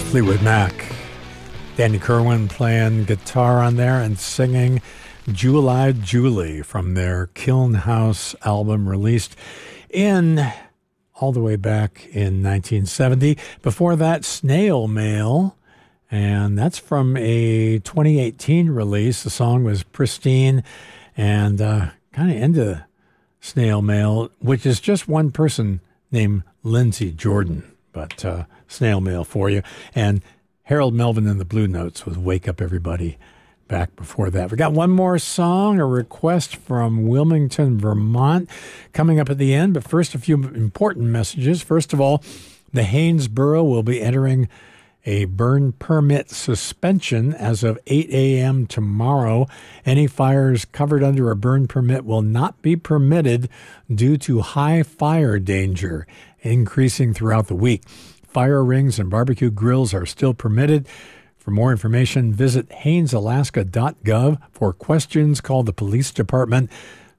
Fleetwood Mac. Danny Kerwin playing guitar on there and singing Jewel-Eyed Julie from their Kiln House album released in all the way back in 1970. Before that, Snail Mail, and that's from a 2018 release. The song was Pristine, and kind of into Snail Mail, which is just one person named Lindsey Jordan, but Snail Mail for you. And Harold Melvin and the Blue Notes with Wake Up Everybody back before that. We got one more song, a request from Wilmington, Vermont, coming up at the end. But first, a few important messages. First of all, the Haines Borough will be entering a burn permit suspension as of 8 a.m. tomorrow. Any fires covered under a burn permit will not be permitted due to high fire danger, increasing throughout the week. Fire rings and barbecue grills are still permitted. For more information, visit HainesAlaska.gov. For questions, call the police department,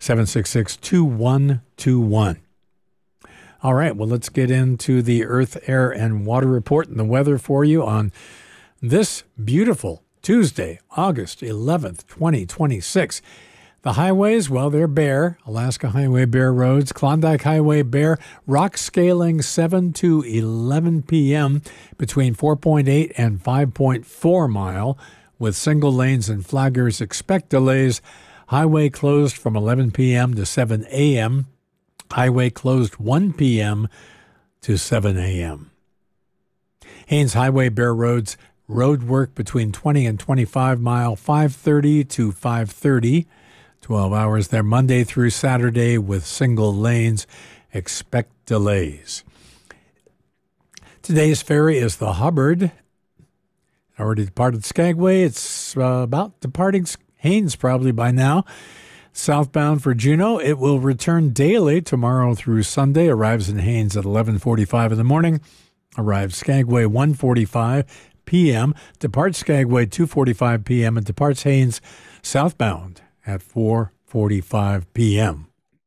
766-2121. All right, well, let's get into the Earth, Air, and Water Report and the weather for you on this beautiful Tuesday, August 11th, 2026. The highways, well, they're bare. Alaska Highway bare roads. Klondike Highway bare. Rock scaling 7 to 11 p.m. between 4.8 and 5.4 mile. With single lanes and flaggers, expect delays. Highway closed from 11 p.m. to 7 a.m. Highway closed 1 p.m. to 7 a.m. Haines Highway bare roads. Road work between 20 and 25 mile, 5:30 to 5:30. 12 hours there, Monday through Saturday with single lanes. Expect delays. Today's ferry is the Hubbard. Already departed Skagway. It's about departing Haines probably by now. Southbound for Juneau, it will return daily tomorrow through Sunday. Arrives in Haines at 11:45 in the morning. Arrives Skagway 1:45 p.m. Departs Skagway 2:45 p.m. and departs Haines southbound at 4:45 p.m.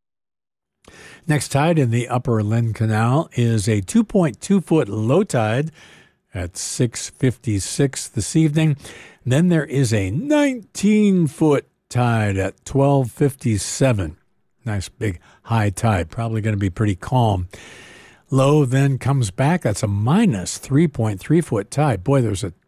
Next tide in the upper Lynn Canal is a 2.2-foot low tide at 6:56 this evening. Then there is a 19-foot tide at 12:57. Nice big high tide. Probably going to be pretty calm. Low then comes back. That's a minus 3.3-foot tide. Boy, there's a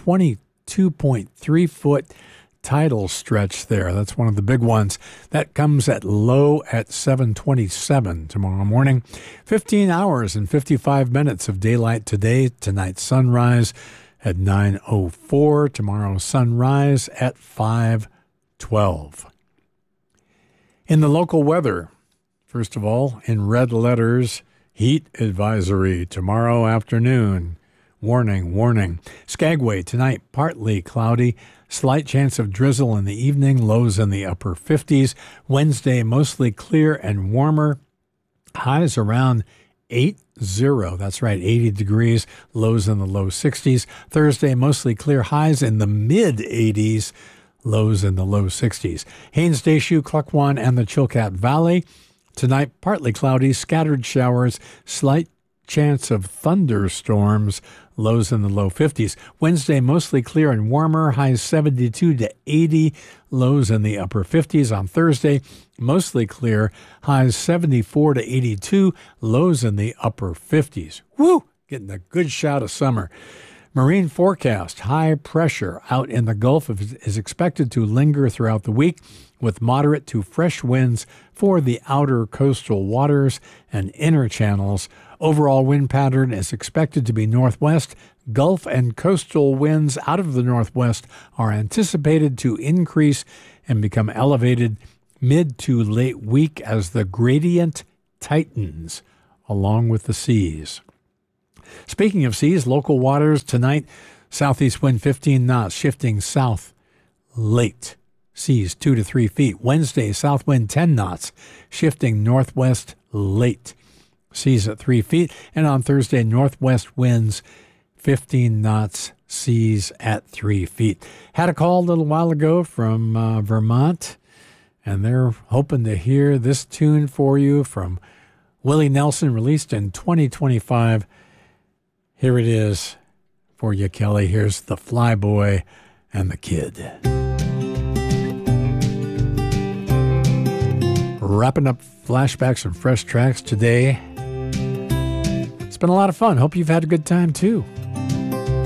22.3-foot tidal stretch there. That's one of the big ones. That comes at low at 7:27 tomorrow morning. 15 hours and 55 minutes of daylight today. Tonight's sunrise at 9:04. Tomorrow's sunrise at 5:12. In the local weather, first of all, in red letters, heat advisory tomorrow afternoon. Warning, warning. Skagway tonight, partly cloudy. Slight chance of drizzle in the evening, lows in the upper 50s. Wednesday, mostly clear and warmer. Highs around 80. That's right, 80 degrees. Lows in the low 60s. Thursday, mostly clear. Highs in the mid 80s. Lows in the low 60s. Haines, Deschutes, Klukwan, and the Chilkat Valley. Tonight, partly cloudy. Scattered showers. Slight chance of thunderstorms. Lows in the low 50s. Wednesday, mostly clear and warmer. Highs 72 to 80. Lows in the upper 50s. On Thursday, mostly clear. Highs 74 to 82. Lows in the upper 50s. Woo! Getting a good shot of summer. Marine forecast. High pressure out in the Gulf is expected to linger throughout the week with moderate to fresh winds for the outer coastal waters and inner channels. Overall wind pattern is expected to be northwest. Gulf and coastal winds out of the northwest are anticipated to increase and become elevated mid to late week as the gradient tightens along with the seas. Speaking of seas, local waters tonight, southeast wind 15 knots, shifting south late. Seas 2 to 3 feet. Wednesday, south wind 10 knots, shifting northwest late. Seas at 3 feet. And on Thursday, northwest winds 15 knots, seas at 3 feet. Had a call a little while ago from Vermont, and they're hoping to hear this tune for you from Willie Nelson, released in 2025. Here it is for you, Kelly. Here's The Flyboy and the Kid. Wrapping up flashbacks and fresh tracks today. It's been a lot of fun. Hope you've had a good time too.